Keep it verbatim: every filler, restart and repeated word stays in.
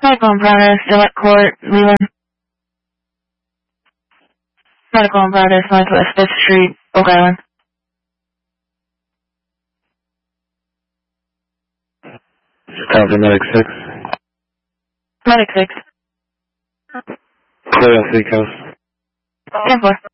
Medical and progress, Gillette Court, Leland. Medical and progress, Northwest fifth Street, Oak Island. Copy, Medic six. Medic six. Clear on Seacoast. ten four.